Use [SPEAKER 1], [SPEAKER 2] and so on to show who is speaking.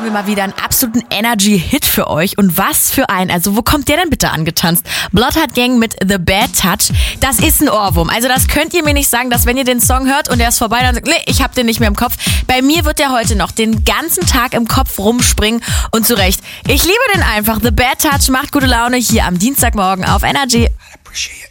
[SPEAKER 1] haben wir mal wieder einen absoluten Energy-Hit für euch. Und was für ein, also wo kommt der denn bitte angetanzt? Bloodhound Gang mit The Bad Touch. Das ist ein Ohrwurm. Also das könnt ihr mir nicht sagen, dass wenn ihr den Song hört und der ist vorbei, dann sagt, nee, ich hab den nicht mehr im Kopf. Bei mir wird der heute noch den ganzen Tag im Kopf rumspringen. Und zu Recht. Ich liebe den einfach. The Bad Touch macht gute Laune hier am Dienstagmorgen auf Energy.